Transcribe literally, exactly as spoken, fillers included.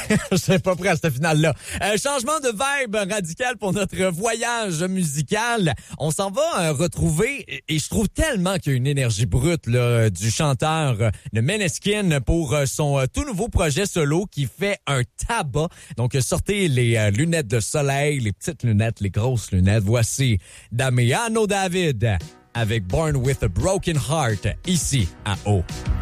Je serais pas prêt à cette finale-là. Euh, changement de vibe radical pour notre voyage musical. On s'en va euh, retrouver, et je trouve tellement qu'il y a une énergie brute là, du chanteur euh, de Måneskin pour euh, son euh, tout nouveau projet solo qui fait un tabac. Donc, euh, sortez les euh, lunettes de soleil, les petites lunettes, les grosses lunettes. Voici Damiano David avec Born with a Broken Heart, ici à O.